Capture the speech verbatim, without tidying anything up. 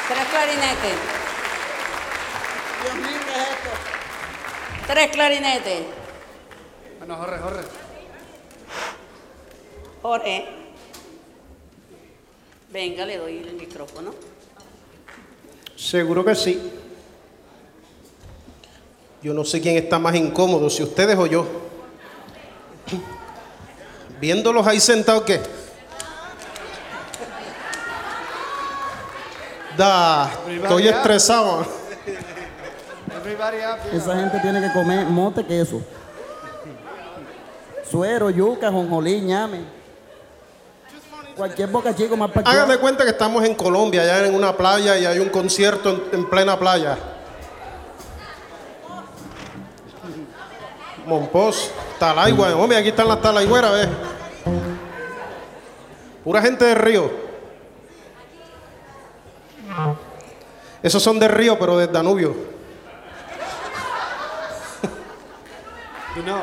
Tres clarinetes. Dios mío, ¿qué es esto? Tres clarinetes. Bueno, Jorge, Jorge. Jorge. Venga, le doy el micrófono. Seguro que sí. Yo no sé quién está más incómodo, si ustedes o yo. Viéndolos ahí sentados, ¿qué? Da, estoy estresado. Esa gente tiene que comer mote queso. Suero, yuca, jonjolí, ñame. Cualquier boca chico más para Hágame cuenta que estamos en Colombia, allá en una playa y hay un concierto en, en plena playa. Monpós, Talaigua, hombre, aquí están las talaigüeras, ¿ves? Pura gente de río. Esos son de río, pero de Danubio. You know.